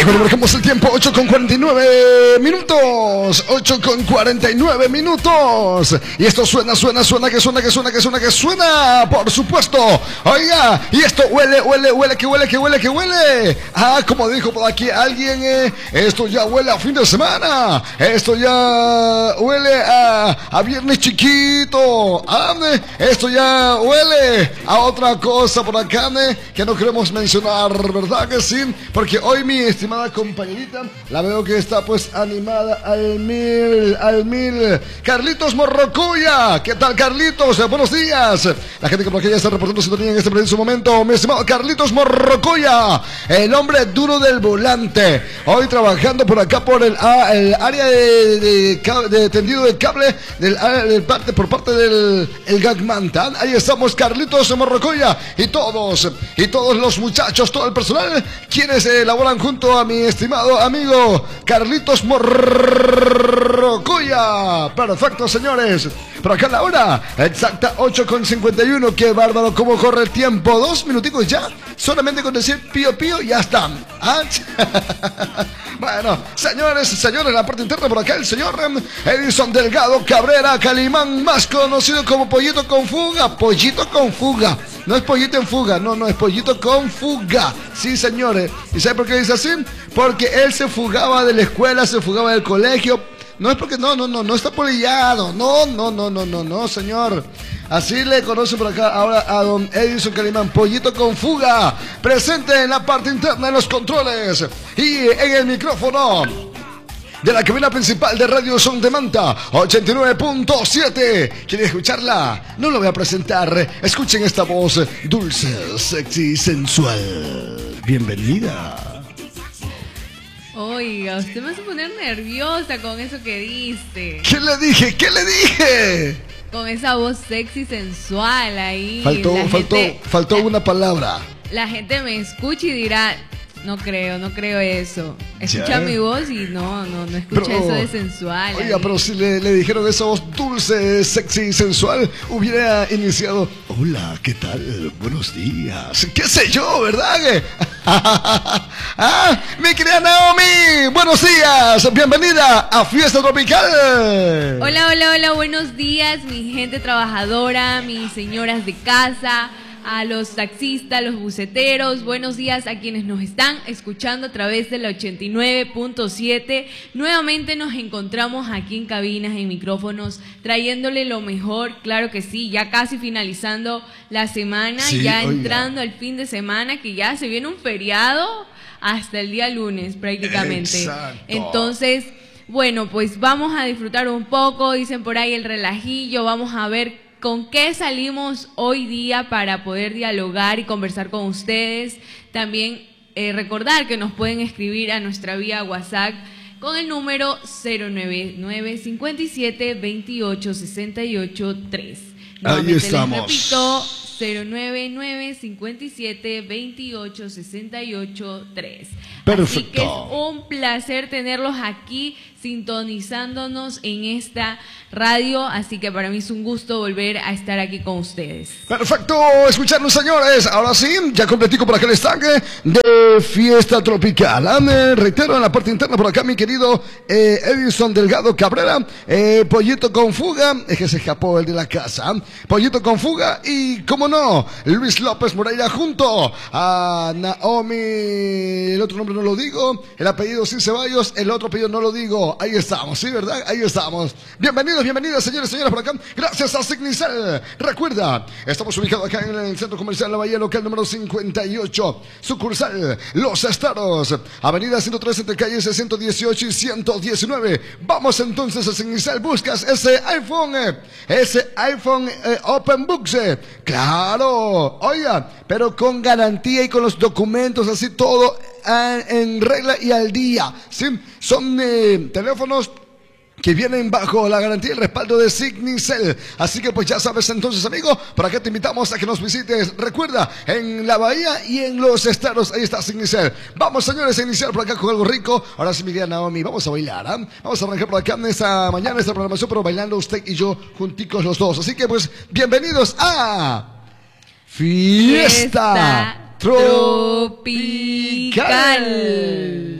Y bueno, marcamos el tiempo, 8:49 minutos. 8:49 minutos. Y esto suena, que suena, por supuesto. Oiga, y esto huele. Ah, como dijo por aquí alguien, esto ya huele a fin de semana. Esto ya huele a viernes chiquito. Esto ya huele a otra cosa por acá, que no queremos mencionar, ¿verdad que sí? Porque hoy mi estimada compañerita, la veo que está pues animada al mil. Carlitos Morrocoya, ¿qué tal, Carlitos? Buenos días. La gente que por aquí ya está reportando sintonía en este preciso momento. Mi estimado Carlitos Morrocoya, el hombre duro del volante. Hoy trabajando por acá por el área de tendido de cable por parte del Gagmanta. Ahí estamos, Carlitos Morrocoya y todos los muchachos, todo el personal, quienes laboran junto a mi estimado amigo Carlitos Morrocoya. Perfecto, señores. Por acá la hora exacta, 8:51. Qué bárbaro, cómo corre el tiempo. 2 minuticos ya, solamente con decir pío pío, ya están. Bueno, señores, la parte interna por acá, el señor Edison Delgado Cabrera Calimán, más conocido como Pollito con Fuga. Pollito con Fuga. No es pollito en fuga, no, es pollito con fuga. Sí, señores. ¿Y sabe por qué dice así? Porque él se fugaba de la escuela, se fugaba del colegio. No es porque no está polillado. No, señor. Así le conocen por acá ahora a don Edison Calimán, Pollito con Fuga, presente en la parte interna de los controles y en el micrófono de la cabina principal de Radio Son de Manta, 89.7. ¿Quieren escucharla? No lo voy a presentar. Escuchen esta voz dulce, sexy, sensual. Bienvenida. Oiga, usted me hace poner nerviosa con eso que dice. ¿Qué le dije? Con esa voz sexy, sensual ahí. Faltó una palabra. La gente me escucha y dirá... No creo eso. Escucha mi voz y no escucha eso de sensual. Oiga, pero si le dijeron esa voz dulce, sexy, sensual, hubiera iniciado: hola, ¿qué tal? Buenos días. ¿Qué sé yo, verdad? Mi querida Naomi, buenos días. Bienvenida a Fiesta Tropical. Hola, buenos días, mi gente trabajadora, mis señoras de casa, a los taxistas, los buceteros, buenos días a quienes nos están escuchando a través de la 89.7. Nuevamente nos encontramos aquí en cabinas, en micrófonos, trayéndole lo mejor, claro que sí, ya casi finalizando la semana, sí, ya entrando al fin de semana, que ya se viene un feriado hasta el día lunes prácticamente. Exacto. Entonces, bueno, pues vamos a disfrutar un poco, dicen por ahí el relajillo, vamos a ver ¿con qué salimos hoy día para poder dialogar y conversar con ustedes? También recordar que nos pueden escribir a nuestra vía WhatsApp con el número 099-57-28-68-3. Ahí estamos. Les repito, 099-57-28-68-3. Perfecto. Así que es un placer tenerlos aquí sintonizándonos en esta radio, así que para mí es un gusto volver a estar aquí con ustedes. Perfecto, escucharnos, señores. Ahora sí, ya completico por acá el estanque de Fiesta Tropical. Reitero, en la parte interna por acá mi querido Edison Delgado Cabrera, Pollito con Fuga, es que se escapó el de la casa, Pollito con Fuga, y como no, Luis López Moreira junto a Naomi, el otro nombre no lo digo, el apellido sí Ceballos, el otro apellido no lo digo. Ahí estamos, ¿sí, verdad? Ahí estamos. Bienvenidos, señores y señoras, por acá. Gracias a Signicel. Recuerda, estamos ubicados acá en el Centro Comercial La Bahía, local número 58, sucursal Los Estados, avenida 103 entre calles 118 y 119. Vamos entonces a Signicel. Buscas ese iPhone Open Books. Claro, oiga, pero con garantía y con los documentos así todo en regla y al día, ¿sí? Son teléfonos que vienen bajo la garantía y el respaldo de Signicel. Así que pues ya sabes entonces, amigo, por acá te invitamos a que nos visites. Recuerda, en la Bahía y en Los Estados, ahí está Signicel. Vamos, señores, a iniciar por acá con algo rico. Ahora sí, mi querida Naomi, vamos a bailar, ¿eh? Vamos a arrancar por acá en esta mañana, esta programación, pero bailando usted y yo junticos los dos. Así que pues, bienvenidos a Fiesta Tropical.